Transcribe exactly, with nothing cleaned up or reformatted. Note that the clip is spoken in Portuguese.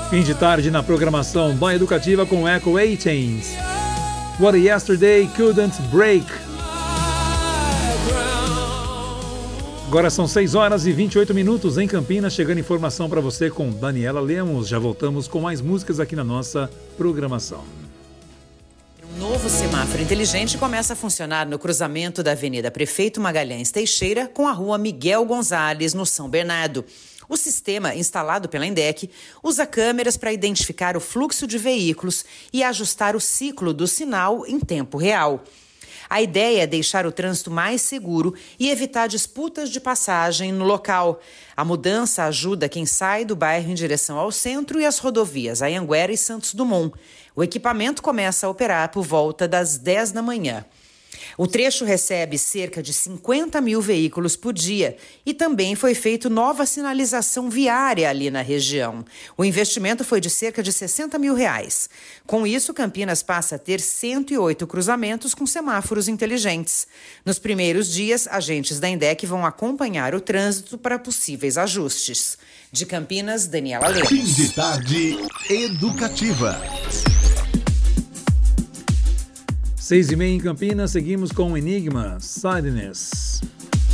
Fim de tarde na programação Banho Educativa com Echo Athens. What Yesterday Couldn't Break. Agora são seis horas e vinte e oito minutos em Campinas, chegando informação para você com Daniela Lemos. Já voltamos com mais músicas aqui na nossa programação. Um novo semáforo inteligente começa a funcionar no cruzamento da Avenida Prefeito Magalhães Teixeira com a Rua Miguel Gonzalez, no São Bernardo. O sistema, instalado pela Indec, usa câmeras para identificar o fluxo de veículos e ajustar o ciclo do sinal em tempo real. A ideia é deixar o trânsito mais seguro e evitar disputas de passagem no local. A mudança ajuda quem sai do bairro em direção ao centro e às rodovias Anhanguera e Santos Dumont. O equipamento começa a operar por volta das dez da manhã. O trecho recebe cerca de cinquenta mil veículos por dia e também foi feita nova sinalização viária ali na região. O investimento foi de cerca de sessenta mil reais. Com isso, Campinas passa a ter cento e oito cruzamentos com semáforos inteligentes. Nos primeiros dias, agentes da Indec vão acompanhar o trânsito para possíveis ajustes. De Campinas, Daniela Lemos. Fim de tarde educativa. Seis e meia em Campinas, seguimos com o Enigma, Sadness.